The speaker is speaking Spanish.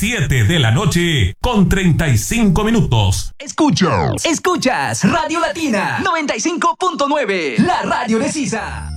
7 de la noche con 35 minutos. Escuchas Radio Latina 95.9, la radio de Sisa.